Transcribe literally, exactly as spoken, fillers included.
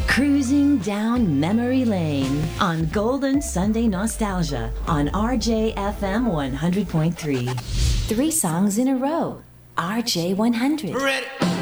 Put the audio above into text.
Cruising down memory lane on Golden Sunday Nostalgia on R J F M one hundred point three. Three songs in a row. R J one hundred. Ready.